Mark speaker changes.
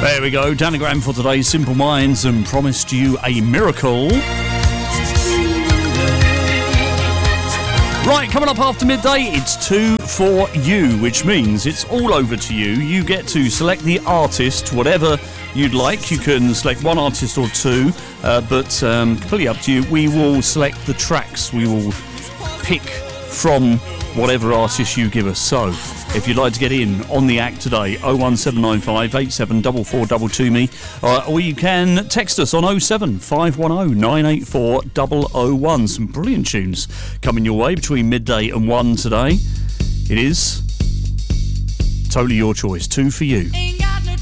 Speaker 1: There we go, Danagram for today's Simple Minds and Promised You a Miracle. Right, coming up after midday, it's 2 for you, which means it's all over to you. You get to select the artist, whatever you'd like. You can select one artist or two, but completely up to you. We will select the tracks. We will pick from whatever artist you give us. So, if you'd like to get in on the act today, 01795 874422 me, or you can text us on 07510 984 001. Some brilliant tunes coming your way between midday and 1 today. It is totally your choice. 2 for you.